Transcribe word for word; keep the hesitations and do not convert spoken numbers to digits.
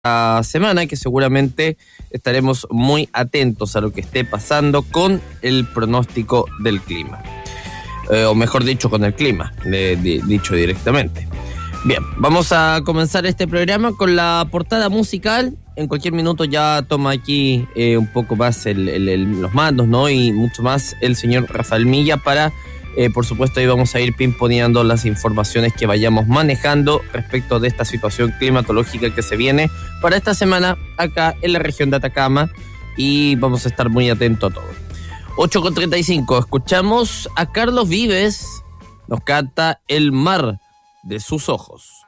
semana, que seguramente estaremos muy atentos a lo que esté pasando con el pronóstico del clima, eh, o mejor dicho, con el clima, de, de, dicho directamente. Bien, vamos a comenzar este programa con la portada musical. En cualquier minuto ya toma aquí eh, un poco más el, el, el, los mandos, ¿no? Y mucho más el señor Rafael Milla para... Eh, por supuesto, ahí vamos a ir pimponeando las informaciones que vayamos manejando respecto de esta situación climatológica que se viene para esta semana acá en la región de Atacama, y vamos a estar muy atentos a todo. ocho con treinta y cinco, escuchamos a Carlos Vives, nos canta El mar de sus ojos.